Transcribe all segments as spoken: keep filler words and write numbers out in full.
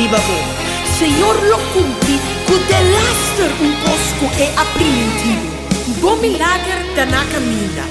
ribabo. Senhor lo cumpri, cu de laster un cosco e aprimentivo. Bom milagre da na caminha.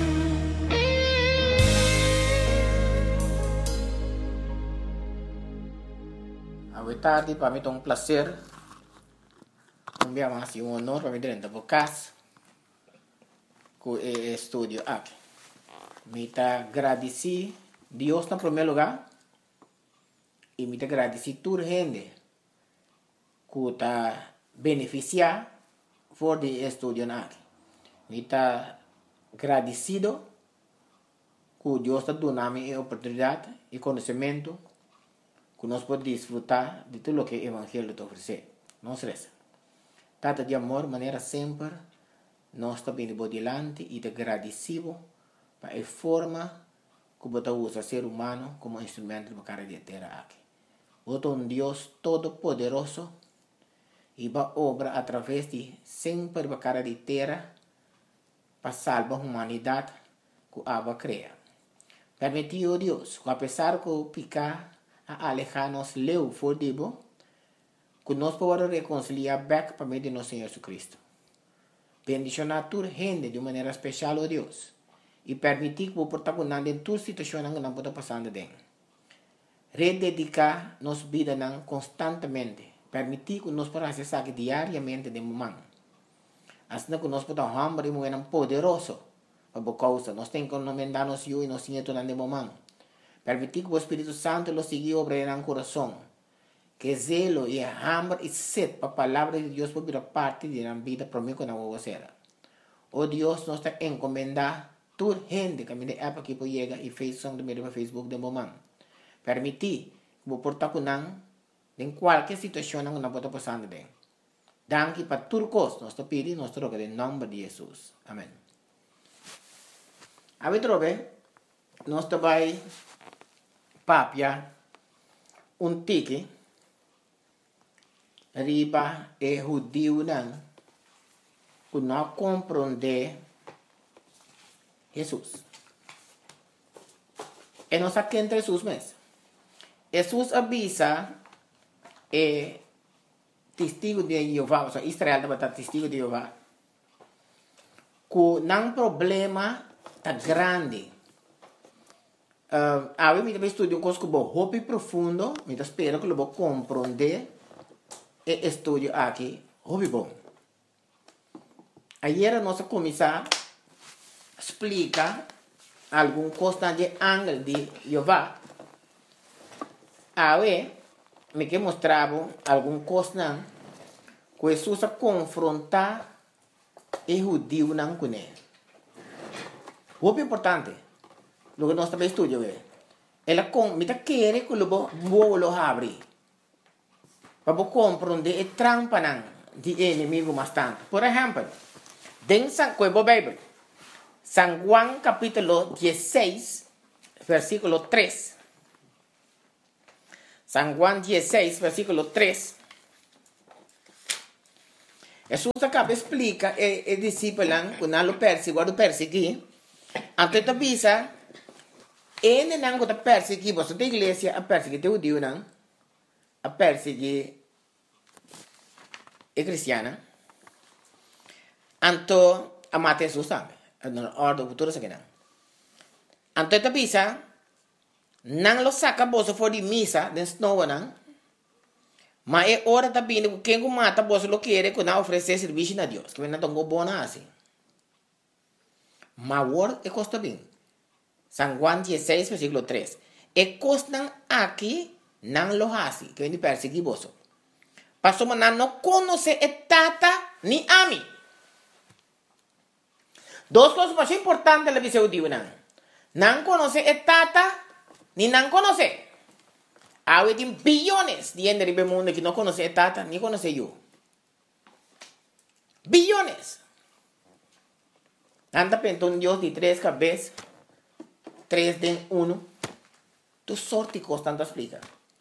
Boa tarde, para mim é um prazer. Um dia mais, um honor para mim dentro da casa com o estúdio aqui. Me está agradecido Deus em primeiro lugar e me está agradecido toda a gente que está beneficiando por o estúdio aqui. Me está agradecido que Deus está dando a oportunidade e conhecimento que nós podemos desfrutar de tudo o que o Evangelho está oferecendo. Não se resta. Tata de amor, maneira sempre, nós também de delante e de agradecido para a forma que você usa o ser humano como instrumento para a terra aqui. Você é um Deus todo-poderoso e vai obra através de sempre para a terra para salvar a humanidade que a cria. Permitiu Deus, que apesar de picar a alejar-nos leu for dibo, que nós podemos reconciliar back para meio de nosso Senhor Jesus Cristo. Bendicionar toda gente de maneira especial, oh Deus, e permitir que o protagonista em toda situação que não pode passar dentro. Rededicar nossa vida constantemente, permitir que nós podamos acessar diariamente de momento. Assim que nós podemos hambre e mover poderoso para a causa. Nós temos que encomendar-nos e nós temos de momento. Permitir que o Espírito Santo lo siga obrando no coração. Que zelo e hambre e sede para a palavra de Deus por parte da vida para mim que não vou ser. Oh Deus, nós está encomendando toda gente que me dá para que chegar e fez som do meu Facebook de momento. Permitir que o protagonista em qualquer situação não pode passar bem. Danke para tudo coisa. Nós está pedindo, nós trocamos em nome de Jesus. Amém. A ver, trobe, nós está vai papia um tique riba e judeu não que não compreende Jesus. E nós aqui entre Jesus mesmo. Jesus avisa e testigo de Jeová, ou seja, Israel também está testigo de Jeová, que não problema está grande. Uh, a mim me estudo um coisa que vou hopi profundo, me espero que eu vou compreender e estudo aqui, hopi bom. Ayer nós começar a explicar algum coisa de ângulo de Jeová. Aí me que mostrava algum coisa que Jesus confrontar e judeu não conhece. Hopi importante. Lo que nós também estudamos é, ela com, me quer que eu vou lo abrir, para compreender a trampa de inimigo bastante. Por exemplo, dentro da Bíblia, San Juan capítulo dezesseis, versículo três. San Juan dezesseis, versículo três. Jesus acaba de explicar e discípulo que não lo perseguiu, lo persegui. Antes da visa, ele não está perseguindo, você tem igreja a perseguir o Deus, não? A perseguir a cristiana. Então, a matar Jesus também. A ordem futura se não. Antes da visa, não lo saca você for de missa, dentro de novo, não? Mas é hora também que quem mata você lo quer que não oferecer serviço a Deus, que não está bom assim. Mas o word é costa bem. San Juan dezesseis, versículo três. E costan aqui não lo hace, que vem perseguir você. Pastor, mas não conhece a tata nem a mim. Duas coisas mais importantes da visão de Deus. Não conhece a tata, nem não conhece. Há bilhões de gente no mundo que não conhece a tata, nem conhece eu. Bilhões. Anda pensando um Deus de três cabeças. Três de um, tu sorte constante explica.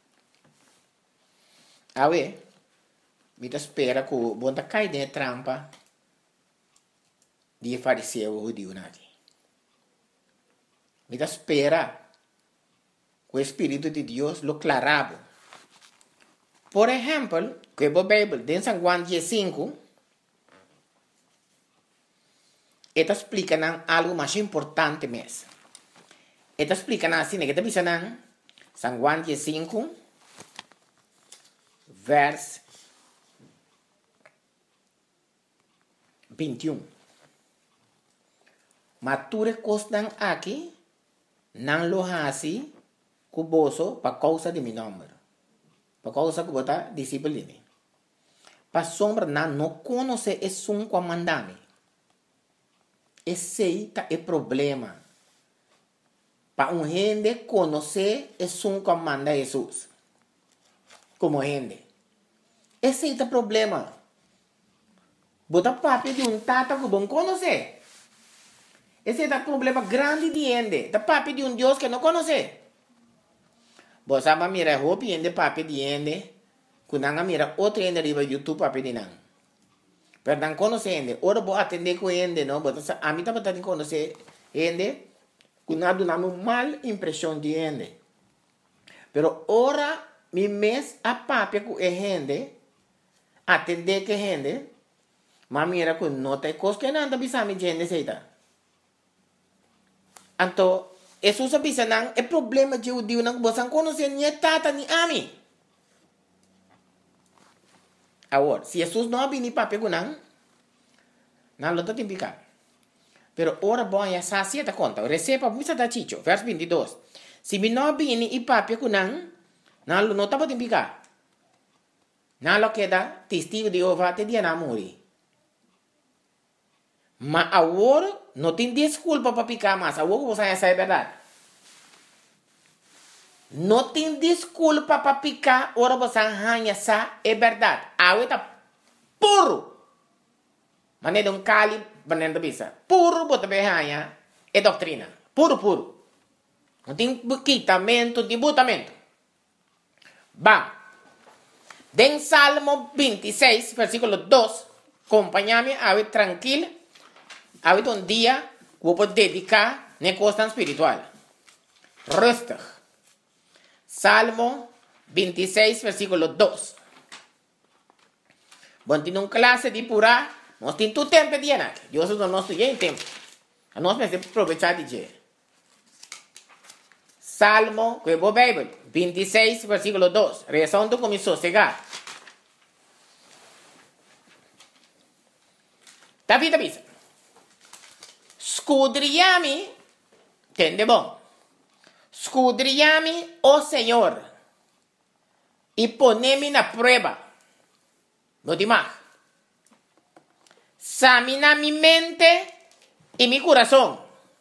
A ver, me espera que o bom cai de trampa de fariseu o judeu aqui. Me espera que o Espírito de Deus lo clarava Por ejemplo, que a Bíblia, em San Juan cinco, esta explica algo mais importante mesmo. Esta explica assim, que está dizendo San Juan cinco, verso vinte e um. Mas tudo costas aqui, não lo hasi cuboso para causa de meu nome. Para causa que você disciplina. Para sombra não, não conhece esse um comandame. Esse é o problema. Para um gente conhecer esse um comanda Jesus. Como gente. Esse é o problema. Bota papi de um tata que bom conhecer. Esse é o problema grande de gente. Da papi de um Deus que não conhece. Você vai mirar roupa de papi de gente. Quando você mira outro gente riba YouTube papi de não. Perdão, conhece gente. Ora vou atender com gente, não? A mim também está conhecer gente. Quando dá uma mal impressão de gente. Pero ora, mi mes a papi com a gente. Atender com gente. Mas mira que não tem coisa que não está pensando gente seita. Então, Jesus avisa nang é problema de judeu nang bosan conhecer nem tata nem ami. Agora, se Jesus não abrir nem papi gunang, não lo tem picar. Pero ora bom ya sacia ta conta. Receba misa da chicho, verso vinte e dois. Se me não abrir nem papi gunang, não lo não tá podem picar. Não lo queda testigo de Jeová te dia na morrer. Mas agora não tem desculpa para picar mais. Agora você já sabe a verdade. Não tem desculpa para picar. Agora você já sabe a verdade. Agora está puro. Mas não é um cali para não bisa. Puro para também é doutrina. Puro, puro. Não tem quitamento, de botamento. Bom. Den Salmo vinte e seis, versículo dois. Acompanha-me, agora tranquilo. Hoy un día voy a dedicar a cosa espiritual. Rustig. Salmo vinte e seis, versículo dois. Bueno, tiene una clase de pura. Nós temos todo tempo de ir. Deus não nos tem tempo. Nós precisamos aproveitar de ir. Salmo, que é a Bíblia, vinte e seis, versículo dois. Rezando com sossegar. David avisa. Escudriami, entende bom? Escudriami, oh Senhor, e ponemi na prova. No demais. Examina mi mente e mi coração.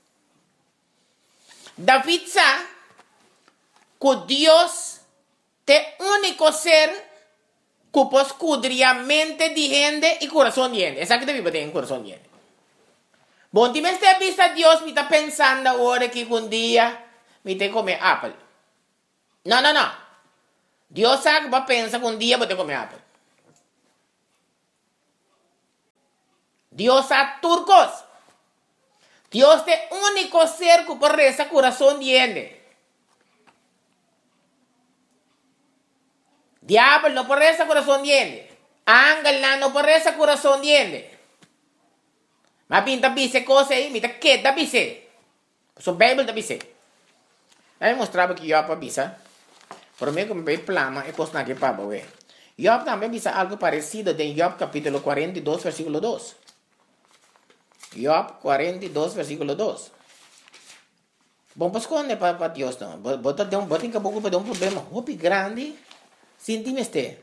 David sabe que Deus é o único ser que pode escudriar a mente de gente e coração de gente. Essa que David tem em coração de gente. Bom, se me está vista Deus, me está pensando agora que um dia me tem que comer apple. Não, não, não. Deus sabe que vai pensar que um dia vou ter que comer apple. Deus sabe turcos. Deus é o único ser que pode rezar coração de gente. Diablo não pode rezar coração de gente. Ángel não pode rezar coração de gente. Mas pinta bise coisa aí, me tá queda bise. So Bíblia da bise. Aí mostrava que Job bisa. Por mim como bem plama é coisa que para ver. Job também bisa algo parecido em Job capítulo quarenta e dois versículo dois. Job quarenta e dois versículo dois. Bom, pues quando é para Deus não. Bota de um, bota em caboclo para um problema hopi grande. Sinti-me este.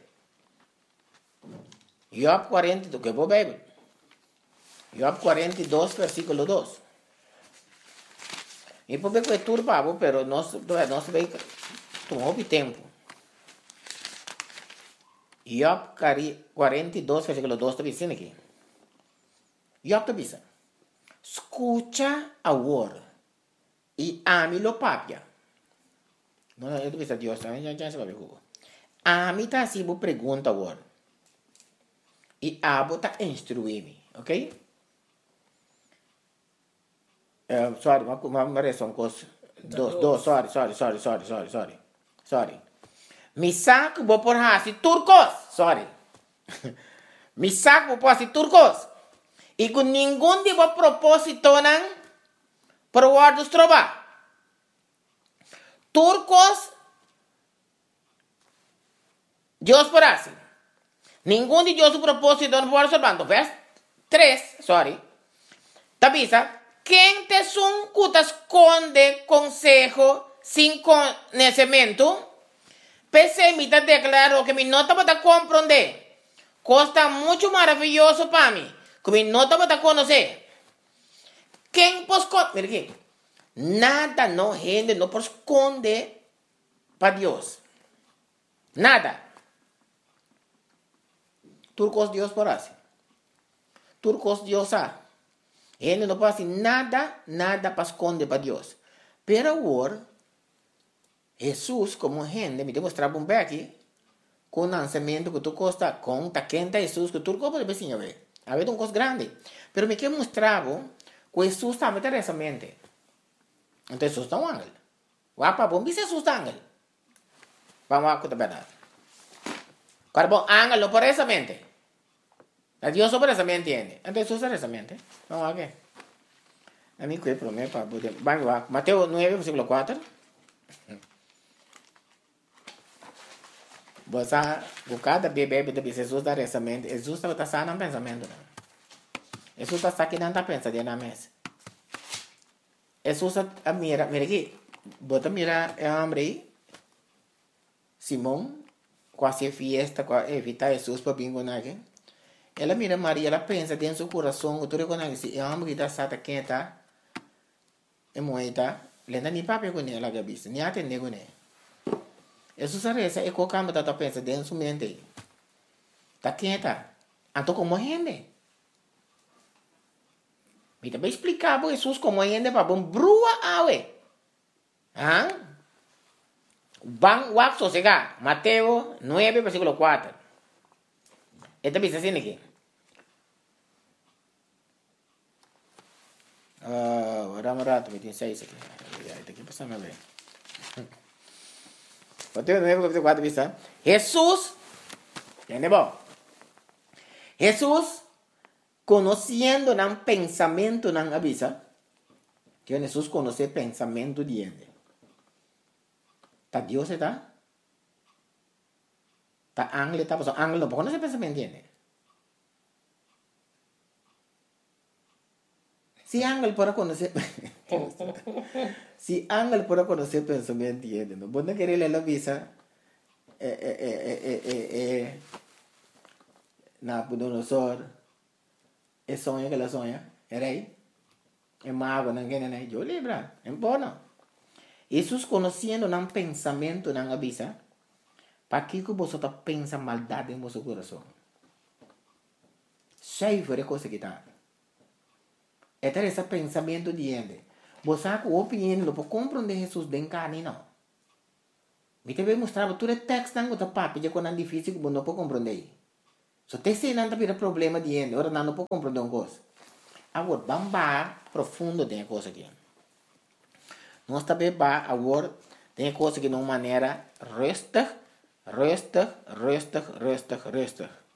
Job quarenta e dois, que é a Bíblia. Job quarenta e dois, versículo dois. E por que é turbado, pero nós nós vai tomar tempo. Job quarenta e dois, versículo dois está dizendo aqui. Job está dizendo: escucha agora e ame-lo papia. Não, eu estou dizendo Deus também, já já se vai ver. Ame está assim, vou perguntar agora. E abo está instruir-me, ok? Uh, sorry, uma, uma reação com dos, dos, sorry, sorry, sorry, sorry, sorry, sorry, sorry. Mi saco vou por hasi turcos, sorry. Mi saco vou por hasi turcos. E com nenhum tipo de propósito não para o ar dos trova. Turcos, Deus por assim. Nenhum de Deus o propósito não pode observar. Verso três, sorry. Tabisa, quem te sun que te esconde consejo sem conhecimento, pensei me te declarou que me nota para compreender. Costa muito maravilhoso para mim, que me nota para conhecer. Quem pode esconder? Mira aqui. Nada não rende, não pode esconder para Deus. Nada. Turcos Deus por assim. Turcos Deus há. Ele não pode nada, nada para esconder para Deus. Pero agora, Jesus, como gente, me demonstrava um pouco aqui, com o lançamento que tu costa, com a quenta Jesus, que tu pode ver, a ver. A ver, um coisa grande. Pero me que mostrava que Jesus também tem essa mente. Então, Jesus é um ángel. Wapa, bom, Jesus é um ángel. Vamos lá, com a verdade. Agora, bom, ángel não por essa mente. A Dios sobre esa mente entiende. Entonces usa esa mente. Vamos a ver. A mí que promete para poder. Vamos a Mateo nueve, versículo cuatro. Você buscar bebê de Jesus dar essa mente. Jesus está sano no pensamento. Jesus está aqui não está pensando na mesa. Jesus a mira, mira aqui. Bota mira é homem aí. Simão, quase fiesta, quase evita Jesus para bingo aqui. Ela mira Maria, ela pensa dentro do coração, tu reconhece, é uma mulher sata quenta, é moeda, lenda nem papel com ela que bicho, nem até nego né. Isso se reza é qualquer coisa tu pensa dentro do mente, tá quenta, então como rende? Me também explicar para Jesus como rende para bom brua awe, ah? Bang wak sosega, Mateo nueve versículo cuatro. Esta dice assim aqui. Uh, Rama rato, vinte e seis aqui. Está aqui passando a ver. Mateo nueve, capítulo cuatro, vista. Jesus, entende bom? Jesus, conhecendo um pensamento, não avisa. Que Jesus conhece o pensamento de ele. Tá Deus, está? Tá ángel, tá? Porque ángel não pode conhecer o pensamento de ele. Si ángel pode conhecer, si ángel pode conhecer o pensamento de ele, não pode querer ler a visa, é, é, é, é, é, é, na Nabucodonosor, é sonho que ela sonha, é rei, é mago, não quer nem, eu lembro, é bom. Jesus conhecendo um pensamento, não avisa, para que você pensa maldade em seu coração. Cheio de coisa que está. É ter esse pensamento de ele. Você com a opinião não pode compreender Jesus de carne, não. Me também mostrava todo o texto que está papo, já quando é difícil que você não pode compreender. Só tem se não tem problema de ele, ora não pode compreender uma coisa. Agora, vamos lá, profundo tem coisa aqui. Nós também vamos, agora, tem coisa que de uma maneira resta, resta, resta, resta, resta.